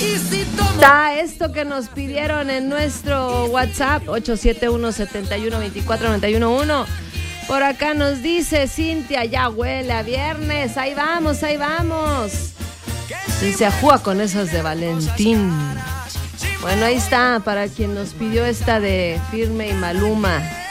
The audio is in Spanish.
Está esto que nos pidieron en nuestro WhatsApp 871-7124-911. Por acá nos dice Cintia, ya huele a viernes, ahí vamos, ahí vamos. Y se ajúa con esas de Valentín. Bueno, ahí está, para quien nos pidió esta de Firme y Maluma.